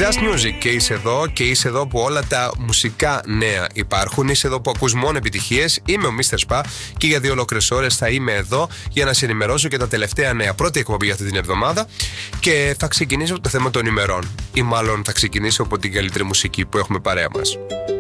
Just Music και είσαι εδώ που όλα τα μουσικά νέα υπάρχουν. Είσαι εδώ που ακούς μόνο επιτυχίες. Είμαι ο Mr. Spa και για 2 ολόκληρες ώρες θα είμαι εδώ για να σε ενημερώσω και τα τελευταία νέα. Πρώτη εκπομπή για αυτή την εβδομάδα και θα ξεκινήσω από το θέμα των ημερών. Ή μάλλον θα ξεκινήσω από την καλύτερη μουσική που έχουμε παρέα μας.